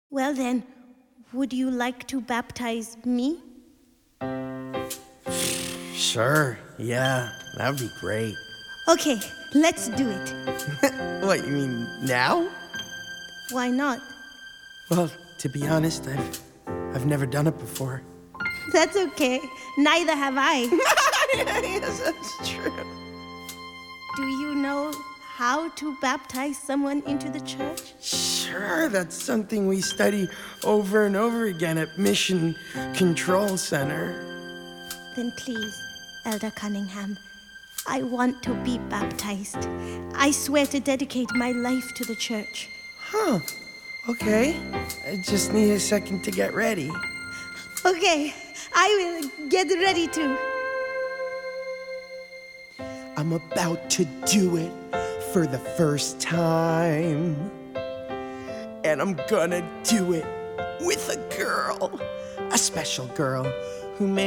Well then, would you like to baptize me? Sure, yeah, that would be great. Okay, let's do it. What, you mean now? Why not? Well, to be honest, I've never done it before. That's okay. Neither have I. Yes, that's true. Do you know how to baptize someone into the church? Sure, that's something we study over and over again at Mission Control Center. Then please, Elder Cunningham, I want to be baptized. I swear to dedicate my life to the church. Huh, okay. I just need a second to get ready. Okay, I will get ready to. I'm about to do it for the first time. And I'm gonna do it with a girl. A special girl who may